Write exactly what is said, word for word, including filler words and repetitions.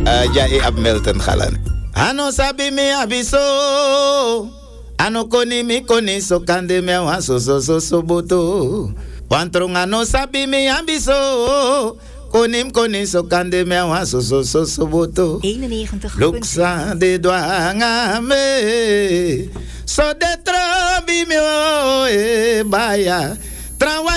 Uh, ja, e ab Milton Galan. Ano sabi mi abiso. Ano koni mi koni so kande me wa so so so so boto. Wantrong ano sabi mi abiso. Konim koni so kande me wa so so so so boto. eenennegentig. Luksa de douanga me. So de trobi mi o e baya. Trawa